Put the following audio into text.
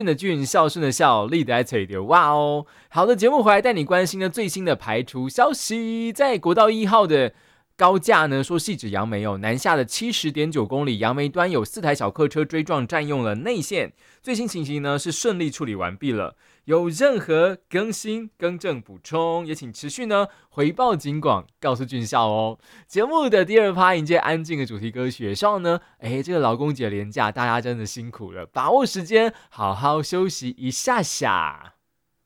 的俊，孝顺的孝，立得嘴的哇哦！好的，节目回来带你关心的最新的排除消息，在国道1号的高架呢，说汐止杨梅南下的70.9公里，杨梅端有4台小客车追撞，占用了内线。最新情形呢是顺利处理完毕了。有任何更新、更正、补充，也请持续呢回报警广，告诉俊孝哦。节目的第二趴迎接安静的主题歌曲，也希望呢，这个劳工节连假，大家真的辛苦了，把握时间，好好休息一下下。